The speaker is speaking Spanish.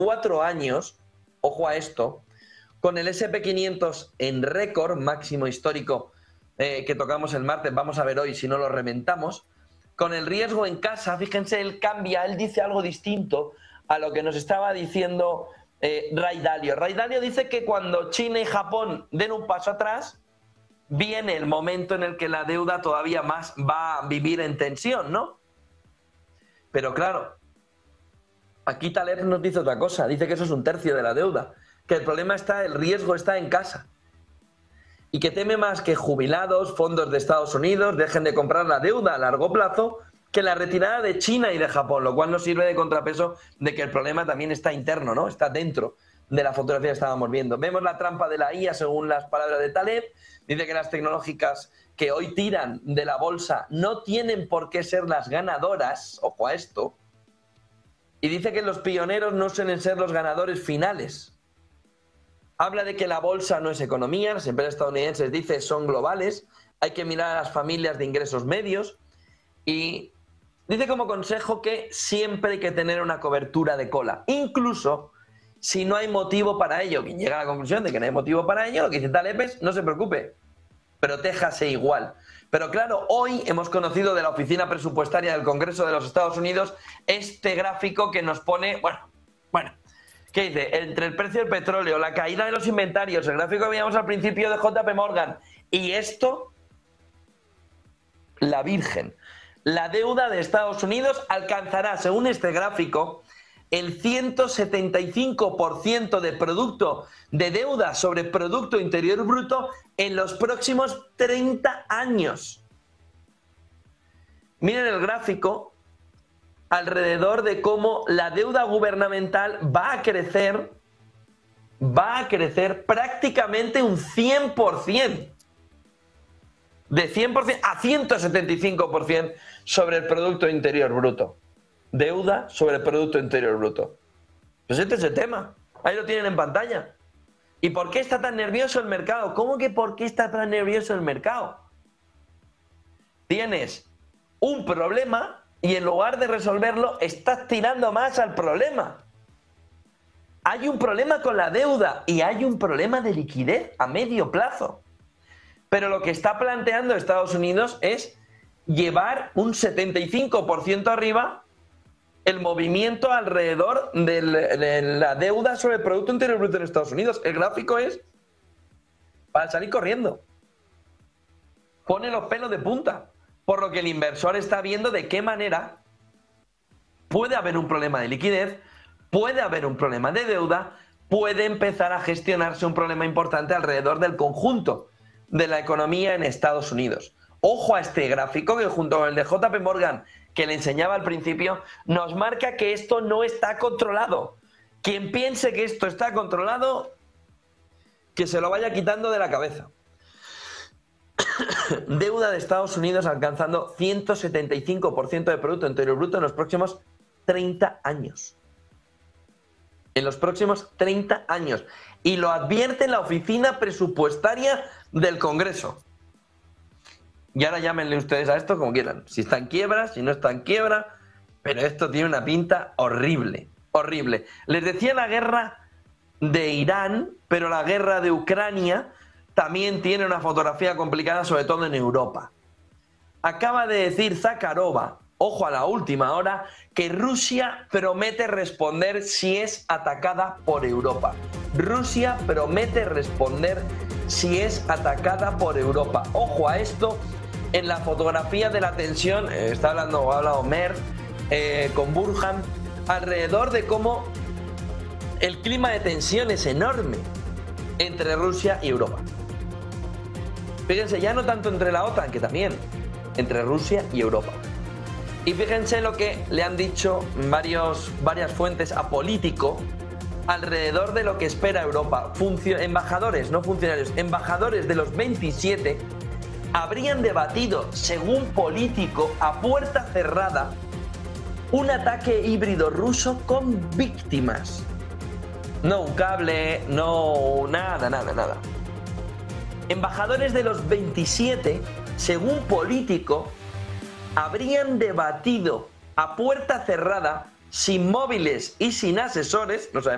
4 años, ojo a esto, con el SP500 en récord máximo histórico que tocamos el martes, vamos a ver hoy si no lo reventamos, con el riesgo en casa, fíjense, él cambia, él dice algo distinto a lo que nos estaba diciendo Ray Dalio. Ray Dalio dice que cuando China y Japón den un paso atrás, viene el momento en el que la deuda todavía más va a vivir en tensión, ¿no? Pero claro, aquí Taleb nos dice otra cosa, dice que eso es 1/3 de la deuda, que el problema está, el riesgo está en casa. Y que teme más que jubilados, fondos de Estados Unidos dejen de comprar la deuda a largo plazo que la retirada de China y de Japón, lo cual nos sirve de contrapeso de que el problema también está interno, ¿no? Está dentro de la fotografía que estábamos viendo. Vemos la trampa de la IA según las palabras de Taleb. Dice que las tecnológicas que hoy tiran de la bolsa no tienen por qué ser las ganadoras, ojo a esto. Y dice que los pioneros no suelen ser los ganadores finales. Habla de que la bolsa no es economía, las empresas estadounidenses, dice, son globales, hay que mirar a las familias de ingresos medios y dice como consejo que siempre hay que tener una cobertura de cola, incluso si no hay motivo para ello. Quien llega a la conclusión de que no hay motivo para ello, lo que dice Taleb es, no se preocupe, protéjase igual. Pero claro, hoy hemos conocido de la Oficina Presupuestaria del Congreso de los Estados Unidos este gráfico que nos pone, bueno, ¿qué dice? Entre el precio del petróleo, la caída de los inventarios, el gráfico que veíamos al principio de JP Morgan y esto, la Virgen. La deuda de Estados Unidos alcanzará, según este gráfico, el 175% de producto de deuda sobre Producto Interior Bruto en los próximos 30 años. Miren el gráfico alrededor de cómo la deuda gubernamental va a crecer prácticamente un 100%. De 100% a 175% sobre el Producto Interior Bruto. Deuda sobre el Producto Interior Bruto. Pues este es el tema. Ahí lo tienen en pantalla. ¿Y por qué está tan nervioso el mercado? ¿Cómo que por qué está tan nervioso el mercado? Tienes un problema y en lugar de resolverlo estás tirando más al problema. Hay un problema con la deuda y hay un problema de liquidez a medio plazo. Pero lo que está planteando Estados Unidos es llevar un 75% arriba el movimiento alrededor de la deuda sobre el Producto Interior Bruto en Estados Unidos. El gráfico es para salir corriendo. Pone los pelos de punta. Por lo que el inversor está viendo de qué manera puede haber un problema de liquidez, puede haber un problema de deuda, puede empezar a gestionarse un problema importante alrededor del conjunto de la economía en Estados Unidos. Ojo a este gráfico que junto con el de JP Morgan que le enseñaba al principio, nos marca que esto no está controlado. Quien piense que esto está controlado, que se lo vaya quitando de la cabeza. Deuda de Estados Unidos alcanzando 175% de Producto Interior Bruto en los próximos 30 años. En los próximos 30 años. Y lo advierte la Oficina Presupuestaria del Congreso. Y ahora llámenle ustedes a esto como quieran. Si está en quiebra, si no está en quiebra. Pero esto tiene una pinta horrible. Horrible. Les decía la guerra de Irán, pero la guerra de Ucrania también tiene una fotografía complicada, sobre todo en Europa. Acaba de decir Zakharova, ojo a la última hora, que Rusia promete responder si es atacada por Europa. Rusia promete responder si es atacada por Europa. Ojo a esto, en la fotografía de la tensión, ha hablado Mer con Burhan, alrededor de cómo el clima de tensión es enorme entre Rusia y Europa. Fíjense, ya no tanto entre la OTAN, que también, entre Rusia y Europa. Y fíjense lo que le han dicho varias fuentes a Político alrededor de lo que espera Europa. Embajadores, no funcionarios, embajadores de los 27 habrían debatido, según Político, a puerta cerrada, un ataque híbrido ruso con víctimas. No un cable, no nada. Embajadores de los 27, según Político, habrían debatido a puerta cerrada, sin móviles y sin asesores, no sabemos